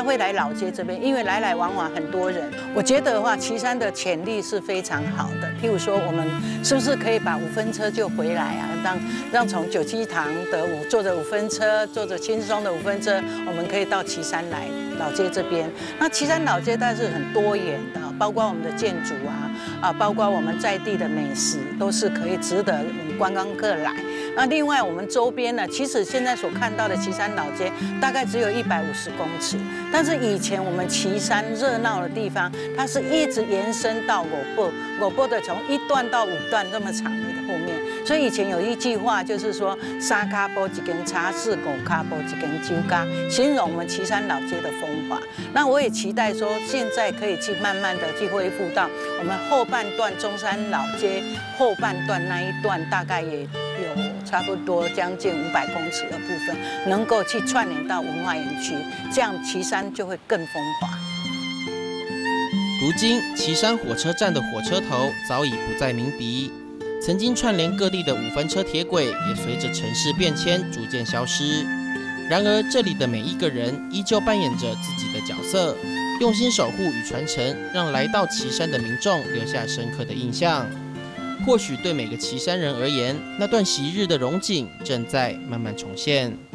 他会来老街这边，因为来来往往很多人。我觉得的话，旗山的潜力是非常好的。譬如说，我们是不是可以把5分车就回来啊？让从97堂德武坐着5分车，坐着轻松的5分车，我们可以到旗山来老街这边。那旗山老街它是很多元的，包括我们的建筑包括我们在地的美食，都是可以值得观光客来。那另外我们周边呢，其实现在所看到的旗山老街大概只有150公尺，但是以前我们旗山热闹的地方，它是一直延伸到五步的从1段到5段这么长的后面。所以以前有一句话就是说，3腳步一根叉，4腳步一根酒咖，形容我们旗山老街的风华。那我也期待说，现在可以去慢慢的去恢复到我们后半段中山老街后半段那一段，大概也有差不多将近500公尺的部分，能够去串联到文化园区，这样旗山就会更风华。 如今，旗山火车站的火车头早已不再鸣笛，曾经串联各地的5分车铁轨也随着城市变迁逐渐消失。然而，这里的每一个人依旧扮演着自己的角色，用心守护与传承，让来到旗山的民众留下深刻的印象。或许对每个旗山人而言，那段昔日的荣景正在慢慢重现。